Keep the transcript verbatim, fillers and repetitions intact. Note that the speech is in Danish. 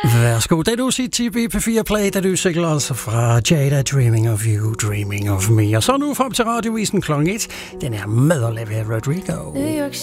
Værsgo, det du siger til B P fire Play, da du cykler altså fra Jada, Dreaming of You, Dreaming of Me. Og så nu frem til radiovisen klokken et, den er med Olivia Rodrigo. New York